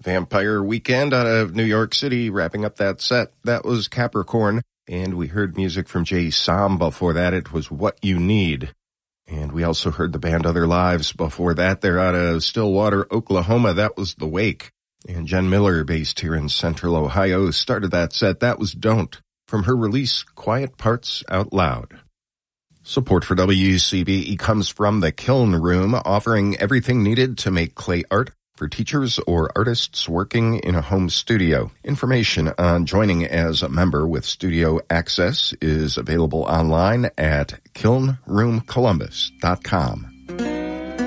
Vampire Weekend out of New York City. Wrapping up that set, that was Capricorn. And we heard music from Jay Som before that. It was What You Need. And we also heard the band Other Lives before that. They're out of Stillwater, Oklahoma. That was The Wake. And Jen Miller, based here in Central Ohio, started that set. That was Don't, from her release Quiet Parts Out Loud. Support for WCBE comes from the Kiln Room, offering everything needed to make clay art for teachers or artists working in a home studio. Information on joining as a member with studio access is available online at kilnroomcolumbus.com.